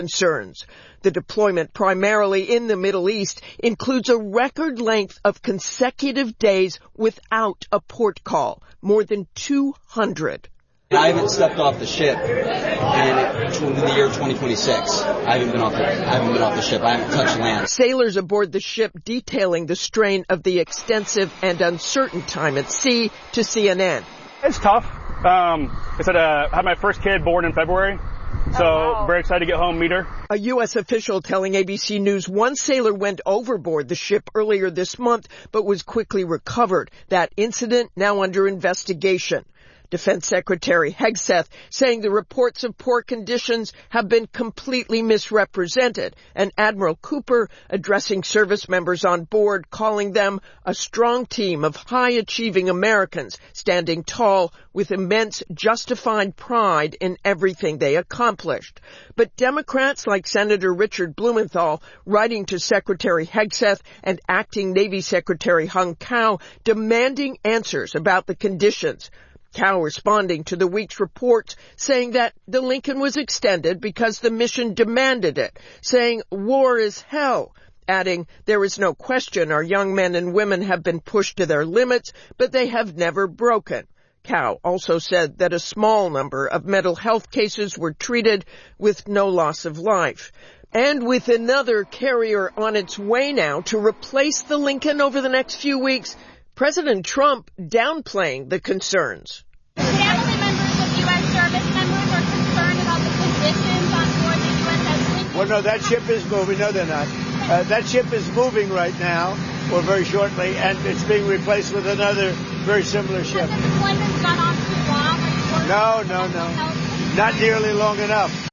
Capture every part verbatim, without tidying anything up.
concerns. The deployment, primarily in the Middle East, includes a record length of consecutive days without a port call, more than two hundred. I haven't stepped off the ship in, in the year twenty twenty-six. I haven't been off the, I haven't been off the ship. I haven't touched land. Sailors aboard the ship detailing the strain of the extensive and uncertain time at sea to C N N. It's tough. Um, I said uh, I had my first kid born in February, so oh, wow. Very excited to get home, meet her. A U S official telling A B C News one sailor went overboard the ship earlier this month, but was quickly recovered. That incident now under investigation. Defense Secretary Hegseth saying the reports of poor conditions have been completely misrepresented, and Admiral Cooper addressing service members on board, calling them a strong team of high-achieving Americans standing tall with immense justified pride in everything they accomplished. But Democrats like Senator Richard Blumenthal, writing to Secretary Hegseth and Acting Navy Secretary Hung Cao, demanding answers about the conditions. Cao responding to the week's reports, saying that the Lincoln was extended because the mission demanded it, saying war is hell, adding there is no question our young men and women have been pushed to their limits, but they have never broken. Cao also said that a small number of mental health cases were treated with no loss of life. And with another carrier on its way now to replace the Lincoln over the next few weeks, President Trump downplaying the concerns. Family members of U S service members are concerned about the conditions on board the U S S Lincoln. Well, no, that ship is moving. No, they're not. Uh, that ship is moving right now, or very shortly, and it's being replaced with another very similar ship. Has the deployment gone on too long? No, no, no. Not nearly long enough.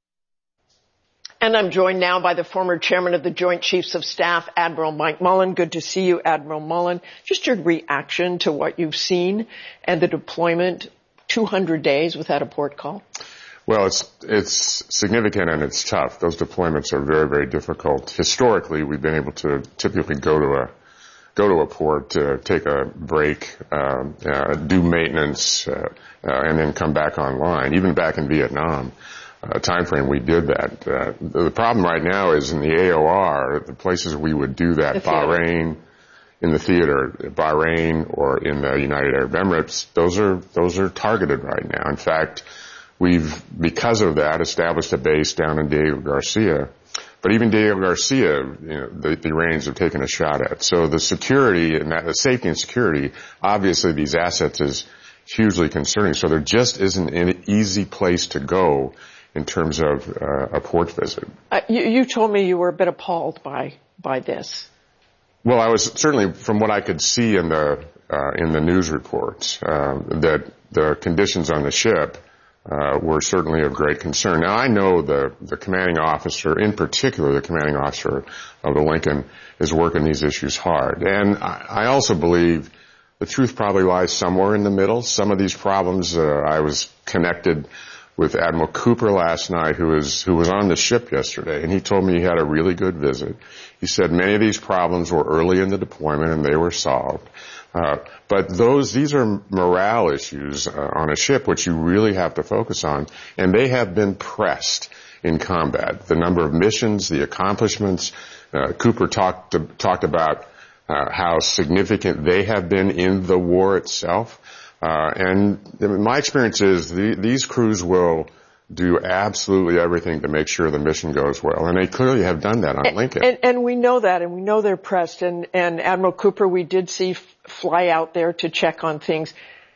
And I'm joined now by the former chairman of the Joint Chiefs of Staff, Admiral Mike Mullen. Good to see you, Admiral Mullen. Just your reaction to what you've seen and the deployment, two hundred days without a port call. Well, it's it's significant and it's tough. Those deployments are very, very difficult. Historically, we've been able to typically go to a go to a port to take a break, um, uh, do maintenance, uh, uh, and then come back online. Even back in Vietnam. Uh, time frame we did that. Uh, the problem right now is in the A O R, the places we would do that, Bahrain, in the theater, Bahrain, or in the United Arab Emirates, those are those are targeted right now. In fact, we've, because of that, established a base down in Diego Garcia. But even Diego Garcia, you know, the, the Iranians have taken a shot at. So the security and that, the safety and security, obviously these assets is hugely concerning. So there just isn't an easy place to go in terms of uh, a port visit. Uh, you, you told me you were a bit appalled by by this. Well, I was certainly, from what I could see in the uh, in the news reports, uh, that the conditions on the ship uh, were certainly of great concern. Now, I know the the commanding officer, in particular, the commanding officer of the Lincoln, is working these issues hard, and I, I also believe the truth probably lies somewhere in the middle. Some of these problems, uh, I was connected with Admiral Cooper last night, who was who was on the ship yesterday, and he told me he had a really good visit. He said many of these problems were early in the deployment and they were solved. Uh, but those these are morale issues uh, on a ship which you really have to focus on, and they have been pressed in combat. The number of missions, the accomplishments. Uh, Cooper talked to, talked about uh, how significant they have been in the war itself. Uh, and my experience is the, these crews will do absolutely everything to make sure the mission goes well. And they clearly have done that on and, Lincoln. And, and we know that, and we know they're pressed. And, and Admiral Cooper, we did see f- fly out there to check on things.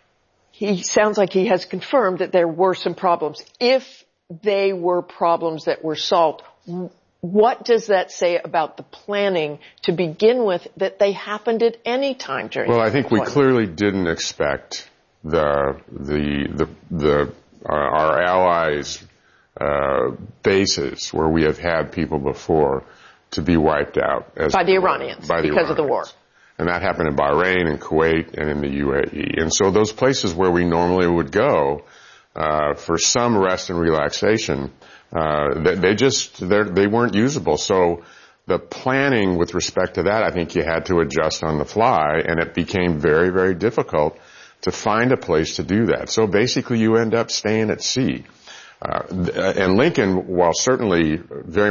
He sounds like he has confirmed that there were some problems. If they were problems that were solved, what does that say about the planning to begin with, that they happened at any time during Well, I think we deployment? clearly didn't expect the the the the uh, our allies' uh, bases where we have had people before to be wiped out as by the Iranians by the because Iranians. of the war. And that happened in Bahrain and Kuwait and in the U A E. And so those places where we normally would go uh, for some rest and relaxation, uh, they, they just they weren't usable. So the planning with respect to that, I think you had to adjust on the fly, and it became very, very difficult to find a place to do that. So basically you end up staying at sea. Uh, and Lincoln, while certainly very